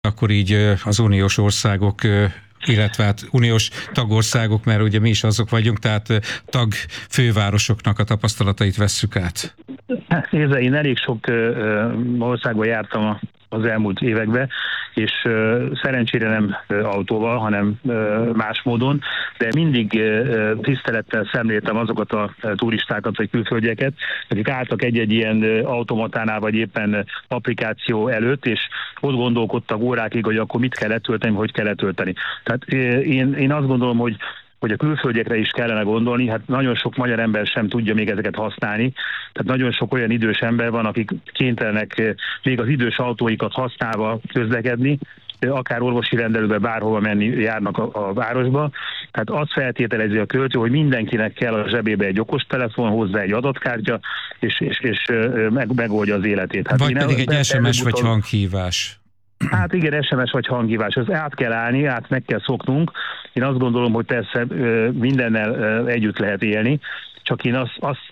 akkor így az uniós országok, illetve hát uniós tagországok, mert ugye mi is azok vagyunk, tehát tag fővárosoknak a tapasztalatait vesszük át. Nézd, én elég sok országban jártam az elmúlt években, és szerencsére nem autóval, hanem más módon, de mindig tisztelettel szemléltem azokat a turistákat vagy külföldieket, akik álltak egy-egy ilyen automatánál, vagy éppen applikáció előtt, és ott gondolkodtak órákig, hogy akkor mit kell letölteni, hogy kell letölteni. Tehát én azt gondolom, hogy a külföldiekre is kellene gondolni, hát nagyon sok magyar ember sem tudja még ezeket használni, tehát nagyon sok olyan idős ember van, akik kénytelenek még az idős autóikat használva közlekedni, akár orvosi rendelőbe bárhova menni járnak a városba. Tehát azt feltételezi a költő, hogy mindenkinek kell a zsebébe egy okostelefon, hozzá egy adatkártya, és megoldja az életét. Hát vagy pedig egy SMS vagy hanghívás. Hát igen, SMS vagy hanghívás, az át kell állni, meg kell szoknunk. Én azt gondolom, hogy persze mindennel együtt lehet élni, csak én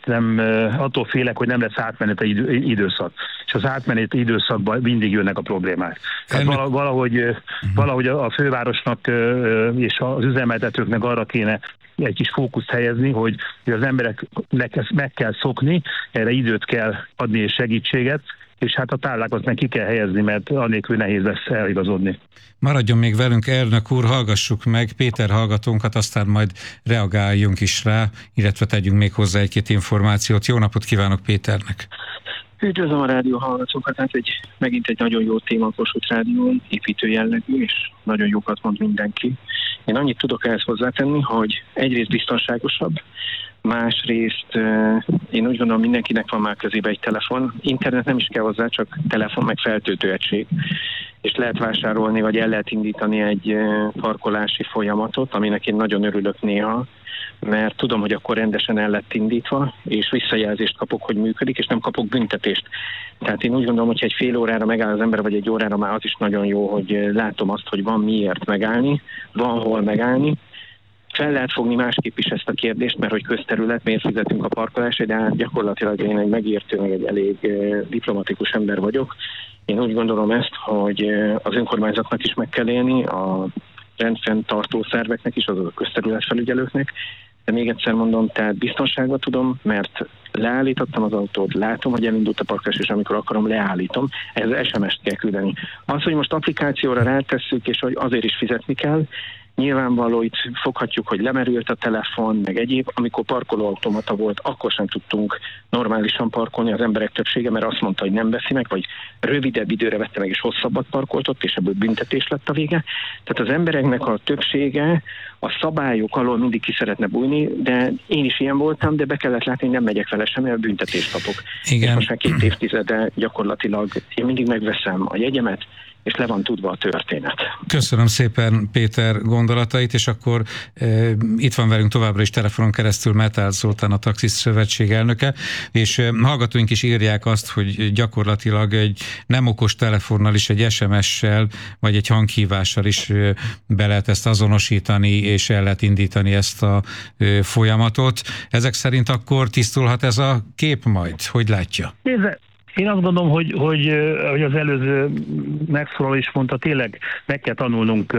attól félek, hogy nem lesz átmeneti időszak. És az átmeneti időszakban mindig jönnek a problémák. Tehát valahogy a fővárosnak és az üzemeltetőknek arra kéne egy kis fókuszt helyezni, hogy az embereknek ezt meg kell szokni, erre időt kell adni és segítséget, és hát a táblákat meg ki kell helyezni, mert annélkül nehéz lesz eligazodni. Maradjon még velünk, elnök úr, hallgassuk meg Péter hallgatónkat, aztán majd reagáljunk is rá, illetve tegyünk még hozzá egy-két információt. Jó napot kívánok Péternek! Üdvözlöm a rádió hallgatókat, hát megint egy nagyon jó téma a Kossuth Rádión, építő jellegű, és nagyon jókat mond mindenki. Én annyit tudok ehhez hozzátenni, hogy egyrészt biztonságosabb, másrészt én úgy gondolom, mindenkinek van már közébe egy telefon. Internet nem is kell hozzá, csak telefon meg feltöltőegység. És lehet vásárolni, vagy el lehet indítani egy parkolási folyamatot, aminek én nagyon örülök néha, mert tudom, hogy akkor rendesen el lett indítva, és visszajelzést kapok, hogy működik, és nem kapok büntetést. Tehát én úgy gondolom, hogy egy fél órára megáll az ember, vagy egy órára, már az is nagyon jó, hogy látom azt, hogy van miért megállni, van hol megállni. Fel lehet fogni másképp is ezt a kérdést, mert hogy közterület, miért fizetünk a parkolásra, de hát gyakorlatilag én egy megértő, meg egy elég diplomatikus ember vagyok. Én úgy gondolom ezt, hogy az önkormányzatnak is meg kell élni, a rendfenntartó szerveknek is, azaz a közterületfelügyelőknek, de még egyszer mondom, tehát biztonságban tudom, mert leállítottam az autót, látom, hogy elindult a parkolás, és amikor akarom, leállítom. Ez SMS-t kell küldeni. Az, hogy most applikációra rátesszük, és hogy azért is fizetni kell, nyilvánvaló, itt foghatjuk, hogy lemerült a telefon, meg egyéb. Amikor parkolóautomata volt, akkor sem tudtunk normálisan parkolni, az emberek többsége, mert azt mondta, hogy nem veszi meg, vagy rövidebb időre vette meg, és hosszabbat parkoltott, és ebből büntetés lett a vége. Tehát az embereknek a többsége a szabályok alól mindig ki szeretne bújni, de én is ilyen voltam, de be kellett látni, hogy nem megyek vele sem, mert büntetést kapok. Igen. És most már 2 évtizede gyakorlatilag én mindig megveszem a jegyemet, és le van tudva a történet. Köszönöm szépen Péter gondolatait, és akkor itt van velünk továbbra is telefonon keresztül Metál Zoltán, a Taxis Szövetség elnöke, és hallgatóink is írják azt, hogy gyakorlatilag egy nem okos telefonnal is, egy SMS-sel, vagy egy hanghívással is be lehet ezt azonosítani, és el lehet indítani ezt a folyamatot. Ezek szerint akkor tisztulhat ez a kép majd? Hogy látja? Én azt gondolom, hogy az előző megszólaló is mondta, tényleg meg kell tanulnunk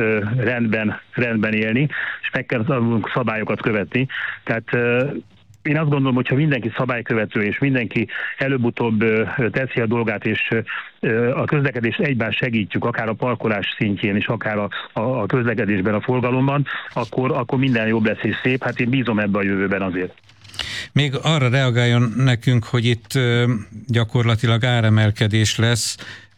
rendben élni, és meg kell tanulnunk szabályokat követni. Tehát én azt gondolom, hogy ha mindenki szabálykövető, és mindenki előbb-utóbb teszi a dolgát, és a közlekedést egyben segítjük, akár a parkolás szintjén, és akár a közlekedésben, a forgalomban, akkor minden jobb lesz és szép. Hát én bízom ebbe a jövőben azért. Még arra reagáljon nekünk, hogy itt gyakorlatilag áremelkedés lesz.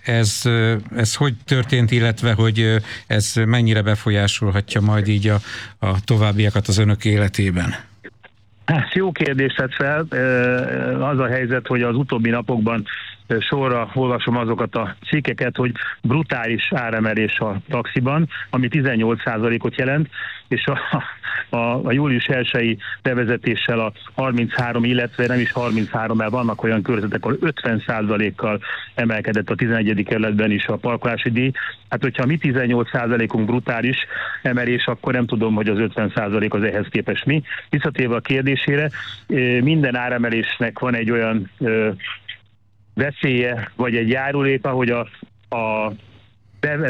Ez hogy történt, illetve hogy ez mennyire befolyásolhatja majd így a továbbiakat az önök életében? Jó kérdést tett fel. Az a helyzet, hogy az utóbbi napokban sorra olvasom azokat a cikkeket, hogy brutális áremelés a taxiban, ami 18%-ot jelent, és a július 1-i bevezetéssel a 33, illetve nem is 33, mert vannak olyan körzetek, ahol 50%-kal emelkedett a 11. kerületben is a parkolási díj. Hát, hogyha a mi 18%-unk brutális emelés, akkor nem tudom, hogy az 50% az ehhez képest mi. Visszatérve a kérdésére, minden áremelésnek van egy olyan veszélye, vagy egy járuléka, hogy De